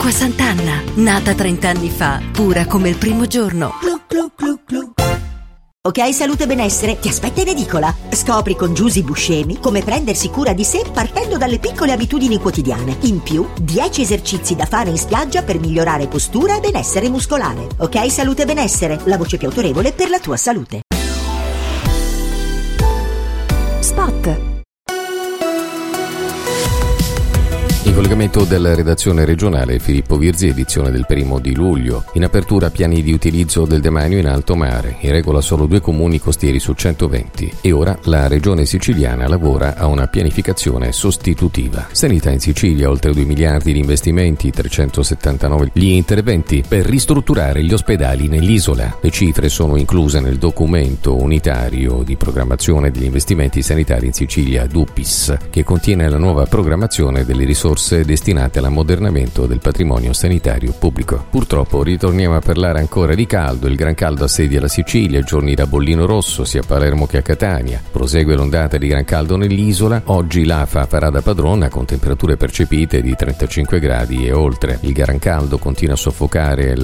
Acqua Sant'Anna, nata 30 anni fa, pura come il primo giorno. Ok Salute Benessere ti aspetta in edicola. Scopri con Giusy Buscemi come prendersi cura di sé partendo dalle piccole abitudini quotidiane. In più, 10 esercizi da fare in spiaggia per migliorare postura e benessere muscolare. Ok Salute Benessere, la voce più autorevole per la tua salute. Spot. In collegamento della redazione regionale Filippo Virzi, edizione del 1 di luglio. In apertura piani di utilizzo del demanio in alto mare, in regola solo 2 comuni costieri su 120. E ora la regione siciliana lavora a una pianificazione sostitutiva. Sanità in Sicilia, oltre 2 miliardi di investimenti, 379 gli interventi per ristrutturare gli ospedali nell'isola. Le cifre sono incluse nel documento unitario di programmazione degli investimenti sanitari in Sicilia, DUPIS, che contiene la nuova programmazione delle risorse destinate all'ammodernamento del patrimonio sanitario pubblico. Purtroppo ritorniamo a parlare ancora di caldo. Il gran caldo assedia la Sicilia, giorni da bollino rosso sia a Palermo che a Catania. Prosegue l'ondata di gran caldo nell'isola. Oggi l'AFA farà da padrona con temperature percepite di 35 gradi e oltre. Il gran caldo continua a soffocare